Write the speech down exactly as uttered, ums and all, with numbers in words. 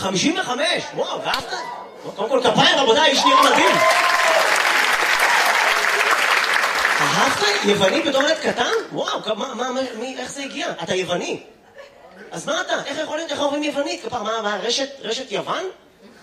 חמישים וחמש, וואו, ואהבת? קודם כל כפיים, רבותיי, יש נראה מדהים. אהבת יווני בתור ילד קטן? וואו, מה, מה, מי, איך זה הגיע? אתה יווני. אז מה אתה? איך יכול להיות, איך אומרים יוונית? כפר, מה, מה, רשת, רשת יוון?